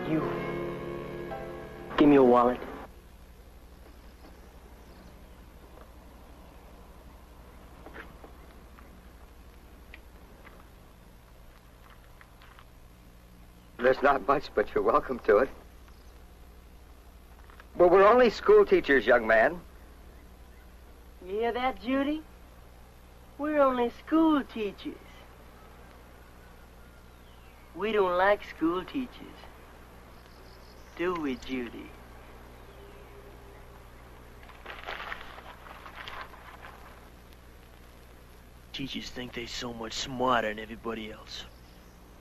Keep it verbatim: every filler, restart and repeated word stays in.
You. Give me your wallet. There's not much, but you're welcome to it. Well, we're only school teachers, young man. You hear that, Judy? We're only school teachers. We don't like school teachers. Do we, Judy? Teachers think they're so much smarter than everybody else.